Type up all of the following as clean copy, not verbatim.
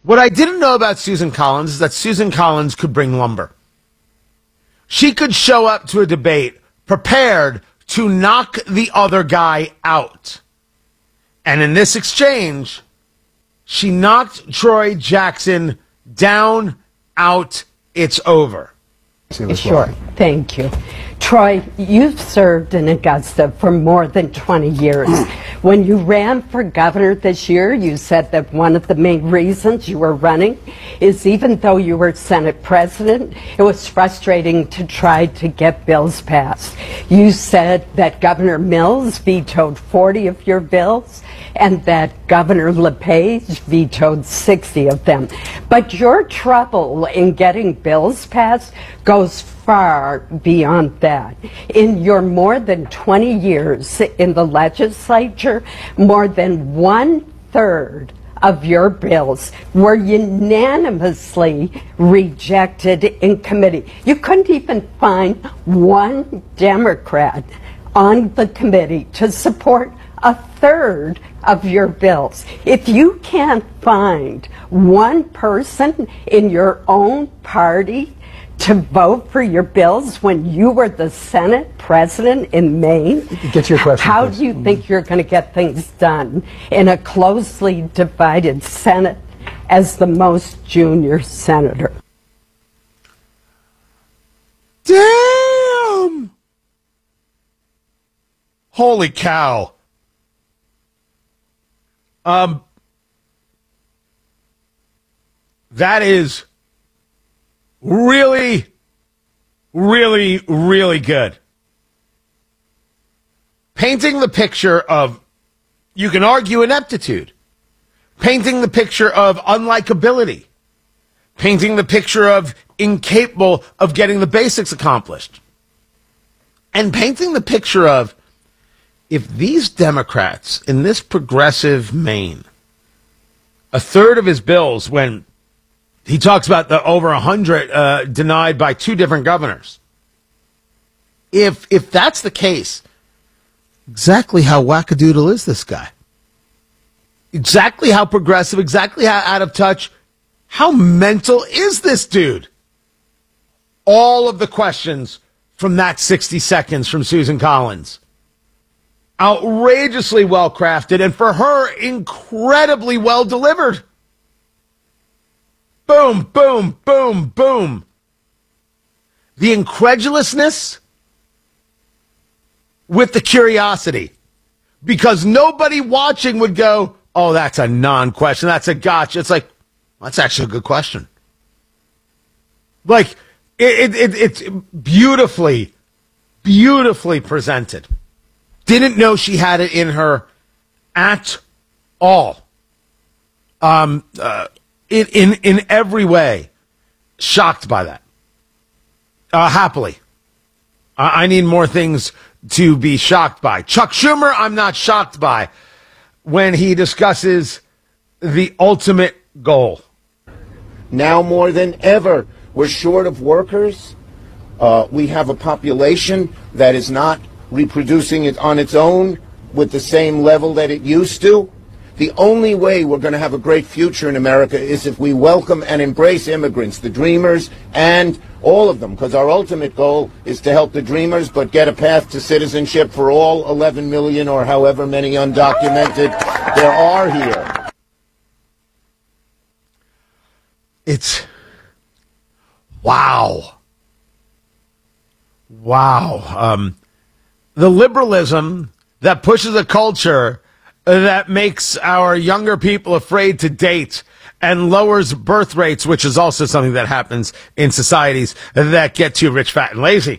What I didn't know about Susan Collins is that Susan Collins could bring lumber. She could show up to a debate prepared to knock the other guy out. And in this exchange, she knocked Troy Jackson down, out, it's over. Sure, thank you. Troy, you've served in Augusta for more than 20 years. When you ran for governor this year, you said that one of the main reasons you were running is even though you were Senate president, it was frustrating to try to get bills passed. You said that Governor Mills vetoed 40 of your bills and that Governor LePage vetoed 60 of them. But your trouble in getting bills passed goes far beyond that. In your more than 20 years in the legislature, more than 1/3 of your bills were unanimously rejected in committee. You couldn't even find one Democrat on the committee to support 1/3 of your bills. If you can't find one person in your own party to vote for your bills when you were the Senate president in Maine, get your question, how please. do you think you're going to get things done in a closely divided Senate as the most junior senator? Damn! Holy cow. That is really, really, really good. Painting the picture of, you can argue, ineptitude. Painting the picture of unlikability. Painting the picture of incapable of getting the basics accomplished. And painting the picture of, if these Democrats in this progressive Maine, 1/3 of his bills, when he talks about the over 100 denied by 2 different governors, if that's the case, exactly how wackadoodle is this guy? Exactly how progressive, exactly how out of touch, how mental is this dude? All of the questions from that 60 seconds from Susan Collins. Outrageously well crafted, and for her, incredibly well delivered. Boom, boom, boom, boom. The incredulousness with the curiosity. Because nobody watching would go, oh, that's a non-question, that's a gotcha. It's like, that's actually a good question. Like, it's beautifully, beautifully presented. Didn't know she had it in her at all. In every way, shocked by that. Happily. I need more things to be shocked by. Chuck Schumer, I'm not shocked by when he discusses the ultimate goal. Now more than ever, we're short of workers. We have a population that is not reproducing it on its own with the same level that it used to. The only way we're going to have a great future in America is if we welcome and embrace immigrants, the dreamers, and all of them, because our ultimate goal is to help the dreamers, but get a path to citizenship for all 11 million or however many undocumented there are here. It's wow. Wow. The liberalism that pushes a culture that makes our younger people afraid to date and lowers birth rates, which is also something that happens in societies that get too rich, fat, and lazy,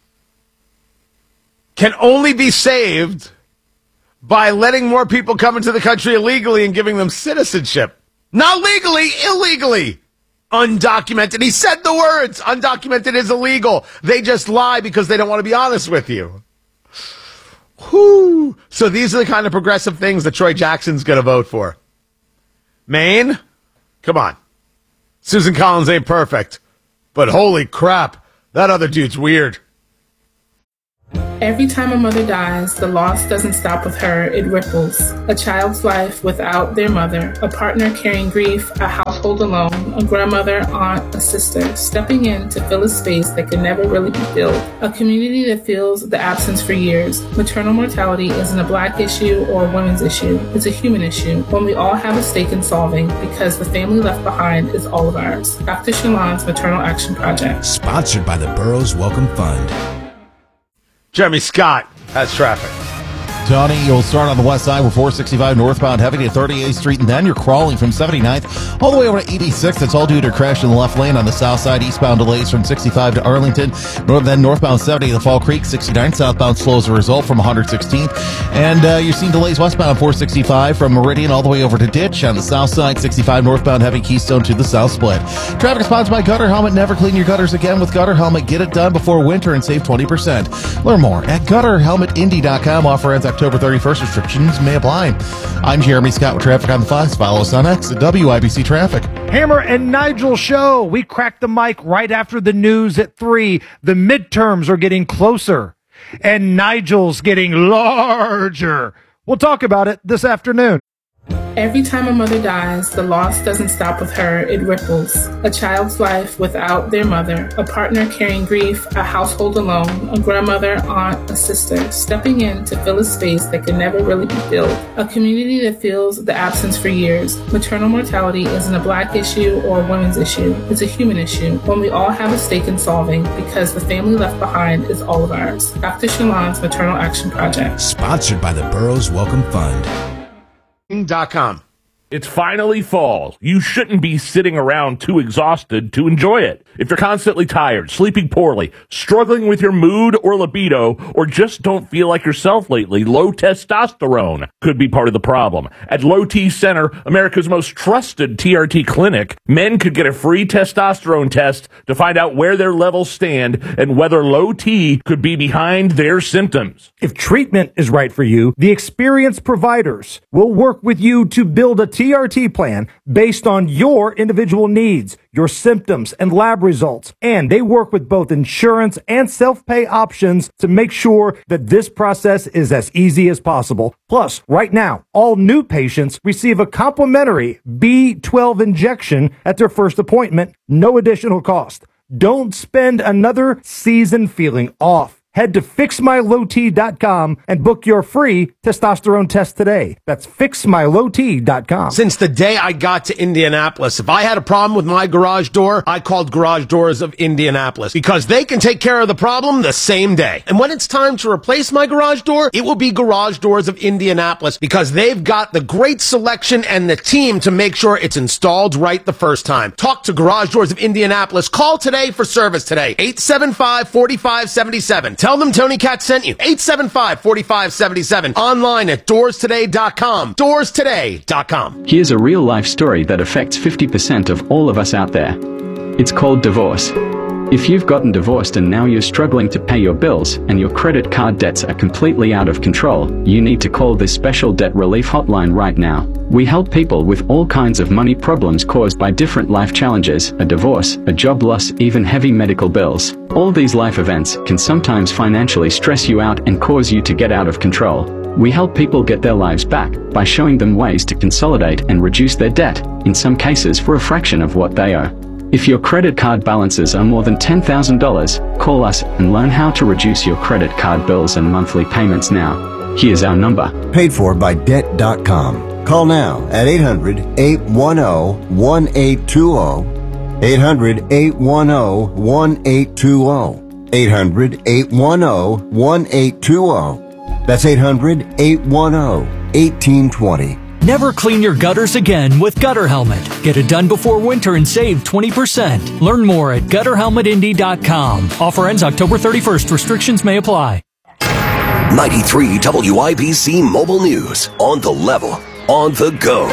can only be saved by letting more people come into the country illegally and giving them citizenship. Not legally, illegally. Undocumented. He said the words, undocumented is illegal. They just lie because they don't want to be honest with you. Whew. So these are the kind of progressive things that Troy Jackson's going to vote for. Maine? Come on. Susan Collins ain't perfect. But holy crap, that other dude's weird. Every time a mother dies, the loss doesn't stop with her, it ripples. A child's life without their mother, a partner carrying grief, a house household alone, a grandmother, aunt, a sister, stepping in to fill a space that can never really be filled. A community that feels the absence for years. Maternal mortality isn't a Black issue or a women's issue. It's a human issue, one we all have a stake in solving because the family left behind is all of ours. Dr. Shalon's Maternal Action Project. Sponsored by the Burroughs Welcome Fund. Jeremy Scott has traffic. Tony, you'll start on the west side with 465 northbound heading to 38th Street, and then you're crawling from 79th all the way over to 86th. It's all due to a crash in the left lane on the south side. Eastbound delays from 65 to Arlington. Then northbound 70 to Fall Creek. 69 southbound slow as a result from 116th. And you're seeing delays westbound 465 from Meridian all the way over to Ditch on the south side. 65 northbound heavy Keystone to the south split. Traffic is sponsored by Gutter Helmet. Never clean your gutters again with Gutter Helmet. Get it done before winter and save 20%. Learn more at GutterHelmetIndy.com. Offer ends October 31st. Restrictions may apply. I'm Jeremy Scott with Traffic on the Fox. Follow us on X at WIBC Traffic. Hammer and Nigel show. We crack the mic right after the news at 3. The midterms are getting closer, and Nigel's getting larger. We'll talk about it this afternoon. Every time a mother dies, the loss doesn't stop with her, it ripples. A child's life without their mother, a partner carrying grief, a household alone, a grandmother, aunt, a sister, stepping in to fill a space that can never really be filled. A community that feels the absence for years. Maternal mortality isn't a Black issue or a women's issue. It's a human issue, one we all have a stake in solving because the family left behind is all of ours. Dr. Shalon's Maternal Action Project. Sponsored by the Burroughs Welcome Fund. .com. It's finally fall. You shouldn't be sitting around too exhausted to enjoy it. If you're constantly tired, sleeping poorly, struggling with your mood or libido, or just don't feel like yourself lately, low testosterone could be part of the problem. At Low T Center, America's most trusted TRT clinic, men could get a free testosterone test to find out where their levels stand and whether low T could be behind their symptoms. If treatment is right for you, the experienced providers will work with you to build a TRT plan based on your individual needs, your symptoms, and lab results. And they work with both insurance and self-pay options to make sure that this process is as easy as possible. Plus, right now, all new patients receive a complimentary B12 injection at their first appointment, no additional cost. Don't spend another season feeling off. Head to FixMyLowT.com and book your free testosterone test today. That's FixMyLowT.com. Since the day I got to Indianapolis, if I had a problem with my garage door, I called Garage Doors of Indianapolis because they can take care of the problem the same day. And when it's time to replace my garage door, it will be Garage Doors of Indianapolis because they've got the great selection and the team to make sure it's installed right the first time. Talk to Garage Doors of Indianapolis. Call today for service today. 875-4577. Tell them Tony Katz sent you. 875-4577. Online at doorstoday.com. Doorstoday.com. Here's a real-life story that affects 50% of all of us out there. It's called divorce. If you've gotten divorced and now you're struggling to pay your bills and your credit card debts are completely out of control, you need to call this special debt relief hotline right now. We help people with all kinds of money problems caused by different life challenges, a divorce, a job loss, even heavy medical bills. All these life events can sometimes financially stress you out and cause you to get out of control. We help people get their lives back by showing them ways to consolidate and reduce their debt, in some cases for a fraction of what they owe. If your credit card balances are more than $10,000, call us and learn how to reduce your credit card bills and monthly payments now. Here's our number. Paid for by Debt.com. Call now at 800-810-1820. 800-810-1820. 800-810-1820. That's 800-810-1820. Never clean your gutters again with Gutter Helmet. Get it done before winter and save 20%. Learn more at GutterHelmetIndy.com. Offer ends October 31st. Restrictions may apply. 93 WIBC Mobile News. On the level. On the go.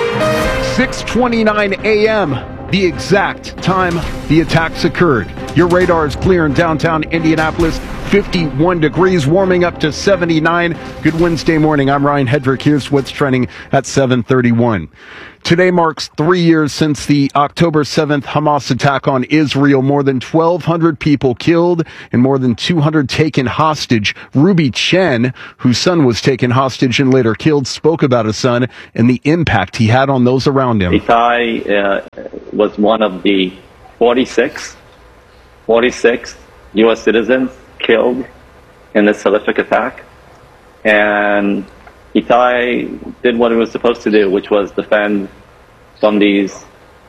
6:29 a.m. The exact time the attacks occurred. Your radar is clear in downtown Indianapolis 51 degrees, warming up to 79. Good Wednesday morning. I'm Ryan Hedrick. Here's what's trending at 7:31. Today marks 3 years since the October 7th Hamas attack on Israel. More than 1,200 people killed and more than 200 taken hostage. Ruby Chen, whose son was taken hostage and later killed, spoke about his son and the impact he had on those around him. Itai was one of the 46 U.S. citizens killed in this horrific attack. And Itai did what he was supposed to do, which was defend from these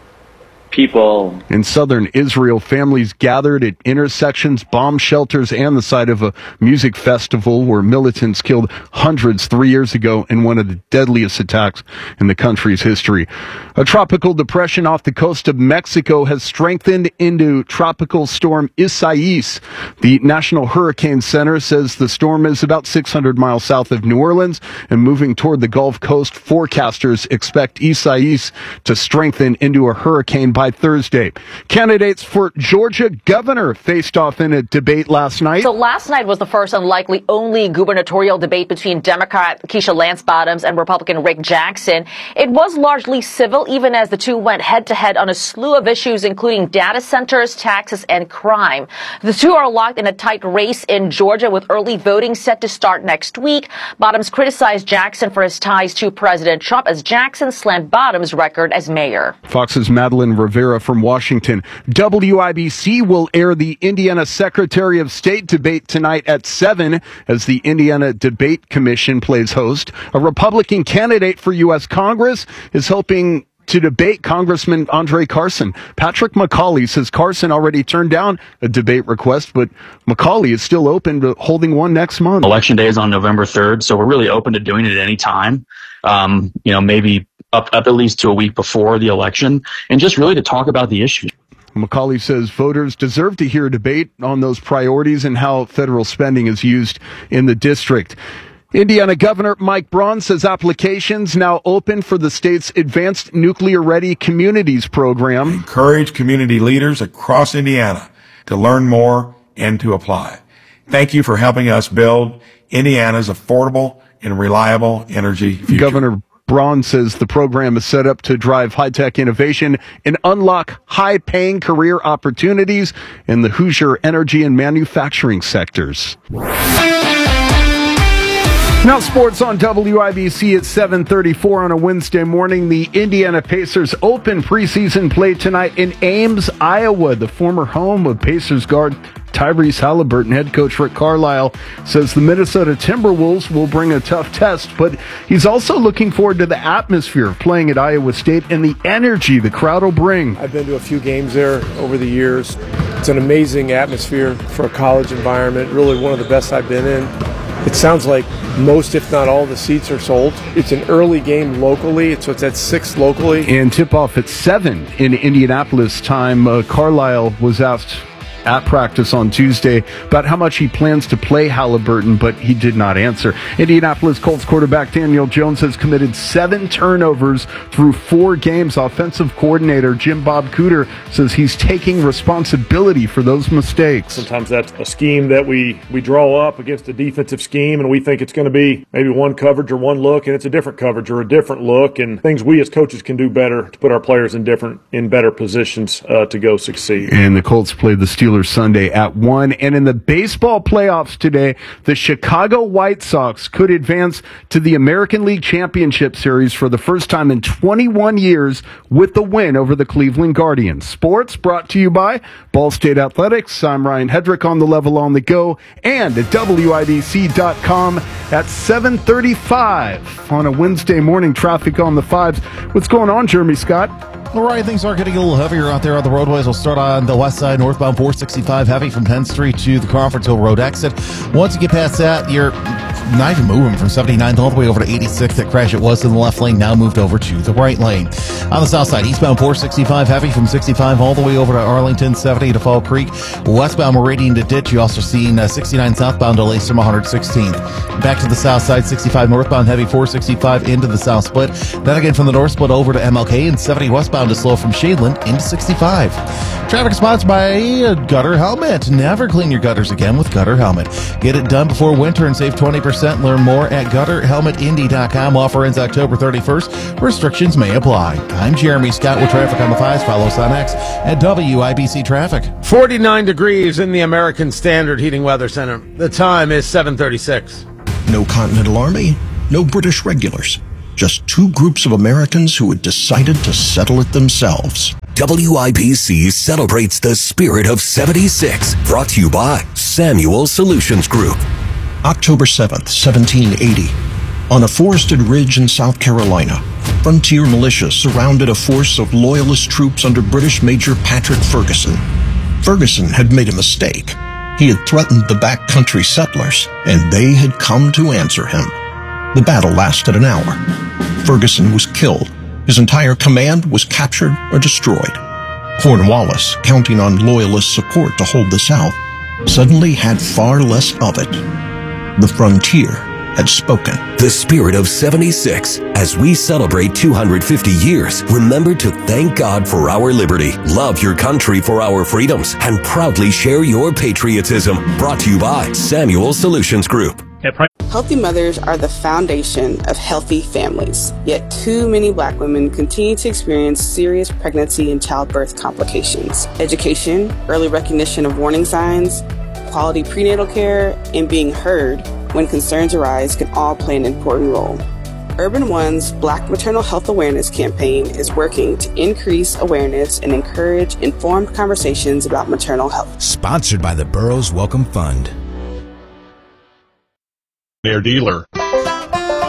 people. In southern Israel, families gathered at intersections, bomb shelters, and the site of a music festival where militants killed hundreds 3 years ago in one of the deadliest attacks in the country's history. A tropical depression off the coast of Mexico has strengthened into tropical storm Isaias. The National Hurricane Center says the storm is about 600 miles south of New Orleans and moving toward the Gulf Coast. Forecasters expect Isaias to strengthen into a hurricane by Thursday. Candidates for Georgia governor faced off in a debate last night. So last night was the first and likely only gubernatorial debate between Democrat Keisha Lance Bottoms and Republican Rick Jackson. It was largely civil, even as the two went head-to-head on a slew of issues, including data centers, taxes, and crime. The two are locked in a tight race in Georgia, with early voting set to start next week. Bottoms criticized Jackson for his ties to President Trump, as Jackson slammed Bottoms' record as mayor. Fox's Madeline Rivera from Washington. WIBC will air the Indiana Secretary of State debate tonight at 7 as the Indiana Debate Commission plays host. A Republican candidate for U.S. Congress is hoping to debate Congressman Andre Carson. Patrick McCauley says Carson already turned down a debate request, but McCauley is still open to holding one next month. Election day is on November 3rd, so we're really open to doing it at any time. Maybe up at least to a week before the election, and just really to talk about the issue. McCauley says voters deserve to hear a debate on those priorities and how federal spending is used in the district. Indiana Governor Mike Braun says applications now open for the state's Advanced Nuclear Ready Communities program. Encourage community leaders across Indiana to learn more and to apply. Thank you for helping us build Indiana's affordable and reliable energy future. Governor Braun says the program is set up to drive high-tech innovation and unlock high-paying career opportunities in the Hoosier energy and manufacturing sectors. Now sports on WIBC at 7:34 on a Wednesday morning. The Indiana Pacers open preseason play tonight in Ames, Iowa, the former home of Pacers guard Tyrese Halliburton. Head coach Rick Carlisle says the Minnesota Timberwolves will bring a tough test, but he's also looking forward to the atmosphere of playing at Iowa State and the energy the crowd will bring. I've been to a few games there over the years. It's an amazing atmosphere for a college environment, really one of the best I've been in. It sounds like most, if not all, the seats are sold. It's an early game locally, so it's at 6 locally. And tip-off at 7 in Indianapolis time. Carlisle was asked at practice on Tuesday about how much he plans to play Halliburton, but he did not answer. Indianapolis Colts quarterback Daniel Jones has committed 7 turnovers through 4 games. Offensive coordinator Jim Bob Cooter says he's taking responsibility for those mistakes. Sometimes that's a scheme that we draw up against a defensive scheme, and we think it's going to be maybe one coverage or one look, and it's a different coverage or a different look, and things we as coaches can do better to put our players in better positions to go succeed. And the Colts play the Steelers Sunday at 1. And in the baseball playoffs today, the Chicago White Sox could advance to the American League Championship Series for the first time in 21 years with the win over the Cleveland Guardians. Sports brought to you by Ball State Athletics. I'm Ryan Hedrick on the level on the go and at WIBC.com at 7:35 on a Wednesday morning. Traffic on the 5s. What's going on, Jeremy Scott? All right, things are getting a little heavier out there on the roadways. We'll start on the west side, northbound 465 heavy from Penn Street to the Crawfordsville Road exit. Once you get past that, you're not even moving from 79th all the way over to 86th. That crash, it was in the left lane, now moved over to the right lane. On the south side, eastbound 465 heavy from 65 all the way over to Arlington, 70 to Fall Creek. Westbound Meridian to Ditch, you also seen 69 southbound delays from 116th. Back to the south side, 65 northbound heavy, 465 into the south split. Then again from the north split over to MLK, and 70 westbound to slow from Shadeland into 65. Traffic sponsored by Gutter Helmet. Never clean your gutters again with Gutter Helmet. Get it done before winter and save 20%. Learn more at GutterHelmetIndy.com. Offer ends October 31st. Restrictions may apply. I'm Jeremy Scott with Traffic on the 5s. Follow us on X at WIBC Traffic. 49 degrees in the American Standard Heating Weather Center. The time is 7:36. No Continental Army, no British regulars. Just two groups of Americans who had decided to settle it themselves. WIBC celebrates the spirit of 76. Brought to you by Samuel Solutions Group. October 7th, 1780. On a forested ridge in South Carolina, frontier militia surrounded a force of loyalist troops under British Major Patrick Ferguson. Ferguson had made a mistake. He had threatened the backcountry settlers, and they had come to answer him. The battle lasted an hour. Ferguson was killed. His entire command was captured or destroyed. Cornwallis, counting on loyalist support to hold the South, suddenly had far less of it. The frontier had spoken. The spirit of 76. As we celebrate 250 years, remember to thank God for our liberty, love your country for our freedoms, and proudly share your patriotism. Brought to you by Samuel Solutions Group. Healthy mothers are the foundation of healthy families, yet too many Black women continue to experience serious pregnancy and childbirth complications. Education, early recognition of warning signs, quality prenatal care, and being heard when concerns arise can all play an important role. Urban One's Black Maternal Health Awareness Campaign is working to increase awareness and encourage informed conversations about maternal health. Sponsored by the Burroughs Welcome Fund. Their dealer.